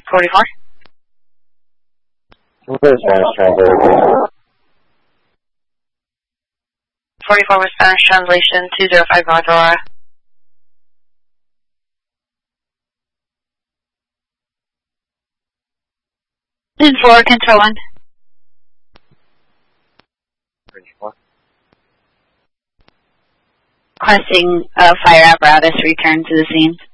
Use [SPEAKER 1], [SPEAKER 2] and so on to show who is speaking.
[SPEAKER 1] 44.
[SPEAKER 2] What is Spanish translation?
[SPEAKER 1] 44 with Spanish translation, 205 North Aurora.
[SPEAKER 3] And 4, Control 1.
[SPEAKER 2] 34.
[SPEAKER 3] Requesting a fire apparatus return to the scene.